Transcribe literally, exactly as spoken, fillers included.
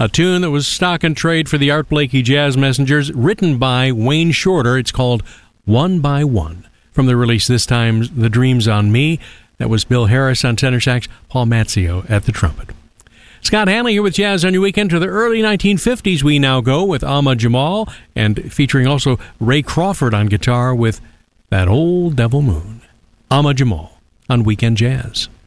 a tune that was stock and trade for the Art Blakey Jazz Messengers, written by Wayne Shorter. It's called One by One. From the release this time, The Dreams on Me. That was Bill Harris on tenor sax, Paul Mazzio at the trumpet. Scott Hanley here with Jazz on Your Weekend. To the early nineteen fifties we now go with Ahmad Jamal, and featuring also Ray Crawford on guitar with That Old Devil Moon. Ahmad Jamal on Weekend Jazz.